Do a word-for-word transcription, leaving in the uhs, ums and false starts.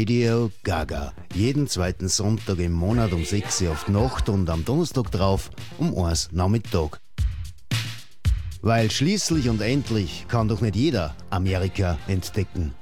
Radio Gaga. Jeden zweiten Sonntag im Monat um sechs Uhr auf die Nacht und am Donnerstag drauf um eins Uhr Nachmittag. Weil schließlich und endlich kann doch nicht jeder Amerika entdecken.